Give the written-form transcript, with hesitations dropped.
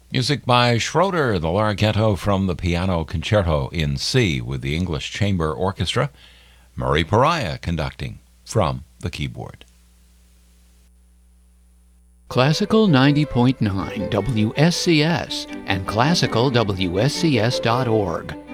Music by Schroeder, the Larghetto from the Piano Concerto in C with the English Chamber Orchestra. Murray Pariah conducting from the keyboard. Classical 90.9 WSCS and classicalwscs.org.